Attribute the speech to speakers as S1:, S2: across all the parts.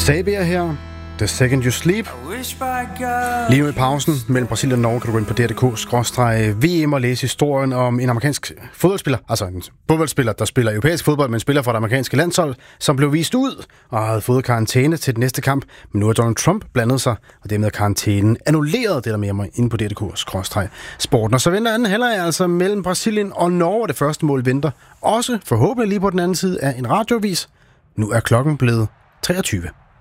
S1: Sabia her. The Second You Sleep. Lige nu i pausen mellem Brasilien og Norge kan du gå ind på dr.dk/VM og læse historien om en amerikansk fodboldspiller, altså en fodboldspiller, der spiller europæisk fodbold, men spiller for det amerikanske landshold, som blev vist ud og havde fået karantæne til den næste kamp. Men nu har Donald Trump blandet sig, og dermed karantænen annulleret. Det der med mig inde på dr.dk/sporten. Og så venter anden halvleg altså mellem Brasilien og Norge. Det første mål venter også forhåbentlig lige på den anden side af en radioavis. Nu er klokken blevet 23.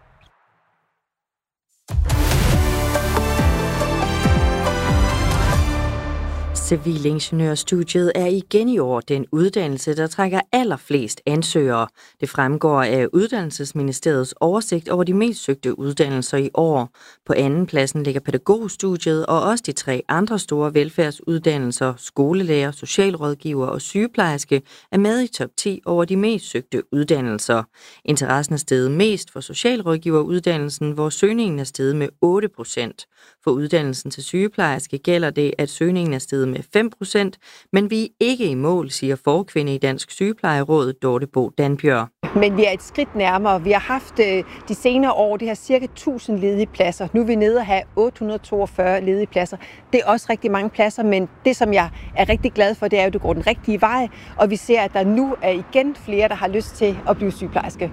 S2: Civilingeniørstudiet er igen i år den uddannelse, der trækker allerflest ansøgere. Det fremgår af Uddannelsesministeriets oversigt over de mest søgte uddannelser i år. På anden pladsen ligger pædagogstudiet, og også de 3 andre store velfærdsuddannelser, skolelærer, socialrådgiver og sygeplejerske, er med i top 10 over de mest søgte uddannelser. Interessen er steget mest for socialrådgiveruddannelsen, hvor søgningen er steget med 8%. For uddannelsen til sygeplejerske gælder det, at søgningen er steget med 5%, men vi er ikke i mål, siger forkvinde i Dansk Sygeplejeråd, Dorte Bo Danbjørn.
S3: Men vi er et skridt nærmere. Vi har haft de senere år, det her cirka 1000 ledige pladser. Nu er vi nede at have 842 ledige pladser. Det er også rigtig mange pladser, men det, som jeg er rigtig glad for, det er jo, at det går den rigtige vej. Og vi ser, at der nu er igen flere, der har lyst til at blive sygeplejerske.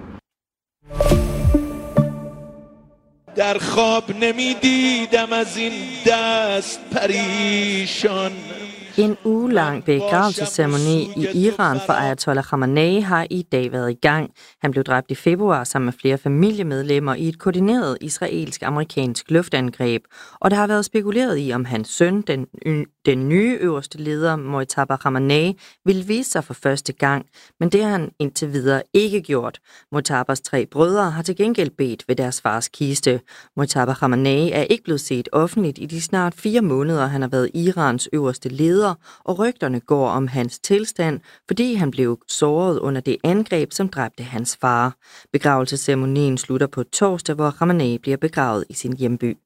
S4: در خواب نمیدیدم از این دست پریشان.
S2: En ugelang begravelsesceremoni i Iran for Ayatollah Khamenei har i dag været i gang. Han blev dræbt i februar sammen med flere familiemedlemmer i et koordineret israelsk-amerikansk luftangreb. Og der har været spekuleret i, om hans søn, den nye øverste leder, Mojtaba Khamenei, ville vise sig for første gang. Men det har han indtil videre ikke gjort. Mojtabas 3 brødre har til gengæld bedt ved deres fars kiste. Mojtaba Khamenei er ikke blevet set offentligt i de snart 4 måneder, han har været Irans øverste leder, og rygterne går om hans tilstand, fordi han blev såret under det angreb, som dræbte hans far. Begravelsesceremonien slutter på torsdag, hvor Khamenei bliver begravet i sin hjemby.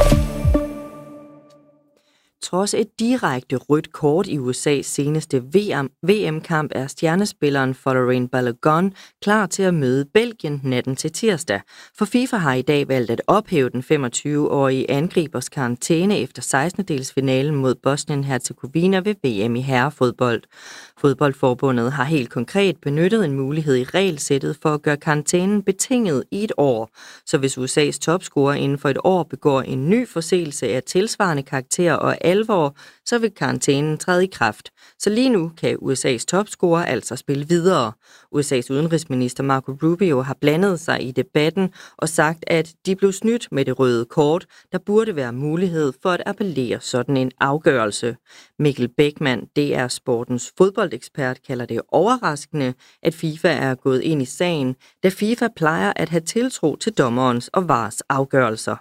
S2: Trods et direkte rødt kort i USA's seneste VM-kamp er stjernespilleren Folarin Balogun klar til at møde Belgien natten til tirsdag. For FIFA har i dag valgt at ophæve den 25-årige angribers karantæne efter 16-delsfinalen mod Bosnien-Herzegovina ved VM i herrefodbold. Fodboldforbundet har helt konkret benyttet en mulighed i regelsættet for at gøre karantænen betinget i et år. Så hvis USA's topscorer inden for et år begår en ny forseelse af tilsvarende karakter og alvor, så vil karantænen træde i kraft. Så lige nu kan USA's topscorer altså spille videre. USA's udenrigsminister Marco Rubio har blandet sig i debatten og sagt, at de blev snydt med det røde kort. Der burde være mulighed for at appellere sådan en afgørelse. Mikkel Bækman, DR Sportens fodboldekspert, kalder det overraskende, at FIFA er gået ind i sagen, da FIFA plejer at have tiltro til dommerens og VARs afgørelser.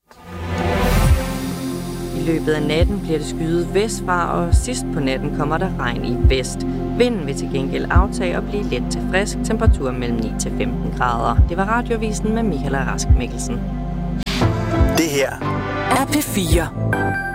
S2: I løbet af natten bliver det skyet vestfra, og sidst på natten kommer der regn i vest. Vinden vil til gengæld aftage og blive let til frisk, temperatur mellem 9 til 15 grader. Det var Radiovisen med Michael Rask Mikkelsen.
S5: Det her er P4.